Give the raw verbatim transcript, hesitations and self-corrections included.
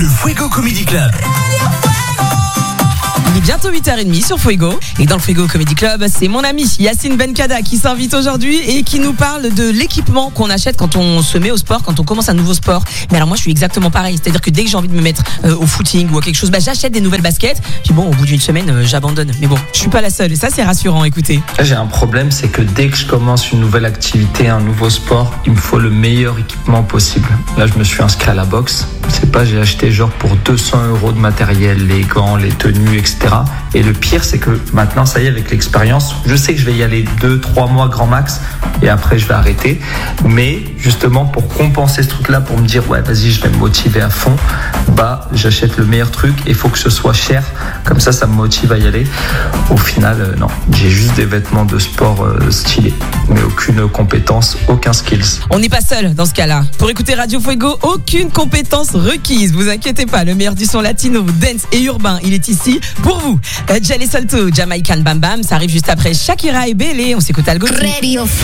le Fuego Comedy Club. Il est bientôt huit heures trente sur Fuego. Et dans le Fuego Comedy Club, c'est mon ami Yacine Benkada qui s'invite aujourd'hui et qui nous parle de l'équipement qu'on achète quand on se met au sport, quand on commence un nouveau sport. Mais alors moi, je suis exactement pareil. C'est-à-dire que dès que j'ai envie de me mettre euh, au footing ou à quelque chose, bah, j'achète des nouvelles baskets. Puis bon, au bout d'une semaine, euh, j'abandonne. Mais bon, je suis pas la seule. Et ça, c'est rassurant. Écoutez. Là, j'ai un problème, c'est que dès que je commence une nouvelle activité, un nouveau sport, il me faut le meilleur équipement possible. Là, je me suis inscrit à la boxe. C'est pas, j'ai acheté genre pour deux cents euros de matériel, les gants, les tenues, et cetera. Et le pire, c'est que maintenant, ça y est, avec l'expérience, je sais que je vais y aller deux, trois mois grand max et après, je vais arrêter. Mais justement, pour compenser ce truc-là, pour me dire, ouais, vas-y, je vais me motiver à fond, bah, j'achète le meilleur truc et il faut que ce soit cher. Comme ça, ça me motive à y aller. Au final, euh, non, j'ai juste des vêtements de sport euh, stylés, mais aucune compétence, aucun skills. On n'est pas seul dans ce cas-là. Pour écouter Radio Fuego, aucune compétence requise. Vous inquiétez pas, le meilleur du son latino, dance et urbain, il est ici pour vous. Euh, Jelly Solto, Jamaican Bam Bam, ça arrive juste après Shakira et Bélé. On s'écoute Algo.